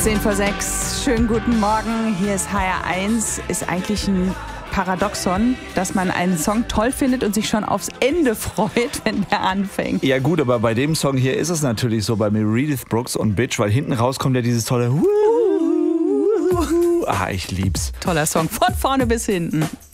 10:06, schönen guten Morgen. Hier ist HR1. Ist eigentlich ein Paradoxon, dass man einen Song toll findet und sich schon aufs Ende freut, wenn der anfängt. Ja gut, aber bei dem Song hier ist es natürlich so, bei Meredith Brooks und Bitch, weil hinten raus kommt ja dieses tolle ich lieb's. Toller Song, von vorne bis hinten.